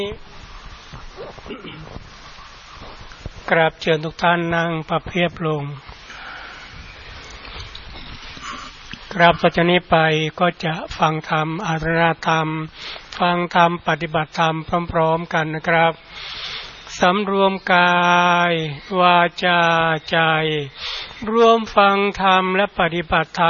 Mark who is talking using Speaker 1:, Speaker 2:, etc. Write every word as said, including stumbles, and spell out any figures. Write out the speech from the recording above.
Speaker 1: กราบเชิญทุกท่านนั่งประเพียบลงกราบต่อจากนี้ไปก็จะฟังธรรมอาราธนาธรรมฟังธรรมปฏิบัติธรรมพร้อมๆกันนะครับสำรวมกายวาจาใจรวมฟังธรรมและปฏิบัติธรรม